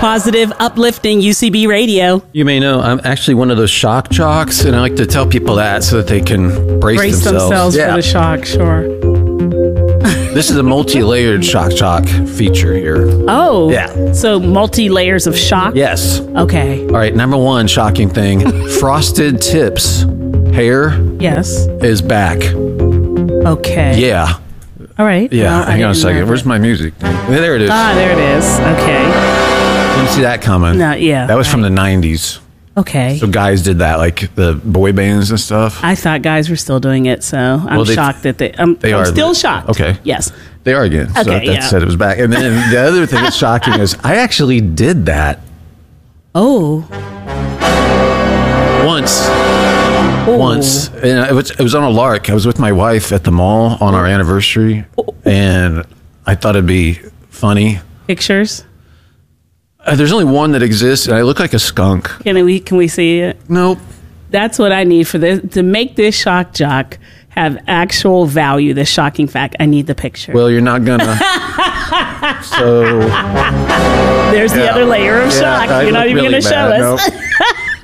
Positive, uplifting UCB radio. You may know I'm actually one of those shock jocks, and I like to tell people that so that they can brace themselves. For the shock, sure. This is a multi-layered shock jock feature here. Oh. Yeah. So multi-layers of shock? Yes. Okay. All right, number one shocking thing. Frosted tips hair Yes. is back. Okay. Yeah. All right. Yeah. Well, Hang on a second. Where's my music? There it is. Ah, there it is. Okay. Didn't see that coming. No, yeah. That was from the 90s. Okay. So guys did that, like the boy bands and stuff. I thought guys were still doing it, so I'm shocked that I'm are still shocked. Okay. Yes. They are again. So Okay, that said it was back. And then the other thing that's shocking is I actually did that Oh. once. Oh. Once. And it was on a lark. I was with my wife at the mall on our anniversary, and I thought it'd be funny. Pictures? There's only one that exists, and I look like a skunk. Can we see it? Nope. That's what I need for this to make this shock jock have actual value. This shocking fact. I need the picture. Well, you're not gonna. So there's the other layer of shock. I You're not look even really going to show bad. us. Nope.